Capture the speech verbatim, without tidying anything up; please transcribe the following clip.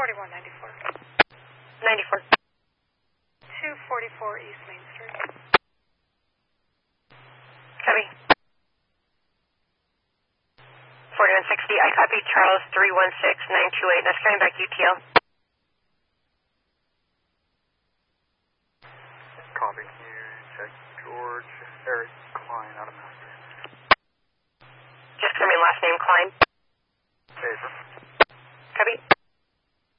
forty-one ninety-four. ninety-four. two forty-four East Main Street. Copy. forty-one sixty, I copy Charles three one six nine two eight. That's coming back U T L. Copy. Can you check George Eric Klein out of Master? Just come in, last name Klein. Favor. Copy.